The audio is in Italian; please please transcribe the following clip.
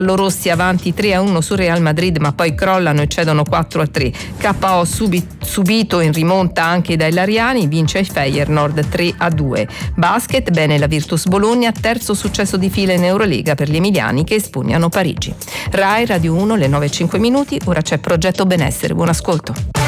giallorossi avanti 3-1 su Real Madrid, ma poi crollano e cedono 4-3. KO subito in rimonta anche dai Lariani, vince il Feyenoord 3-2. Basket, bene la Virtus Bologna, terzo successo di fila in Euroliga per gli emiliani che espugnano Parigi. Rai Radio 1, le 9:05, ora c'è Progetto Benessere, buon ascolto.